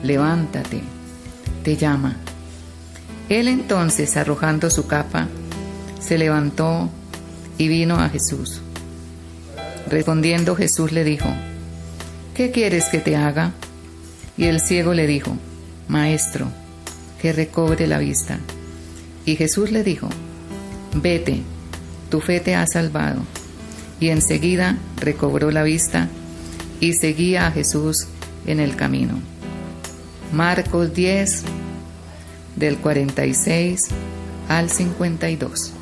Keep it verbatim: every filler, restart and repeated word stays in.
levántate, te llama. Él entonces, arrojando su capa, se levantó y vino a Jesús. Respondiendo Jesús le dijo: ¿qué quieres que te haga? Y el ciego le dijo: Maestro, que recobre la vista. Y Jesús le dijo: vete, tu fe te ha salvado. Y enseguida recobró la vista y seguía a Jesús en el camino. Marcos diez, del cuarenta y seis al cincuenta y dos.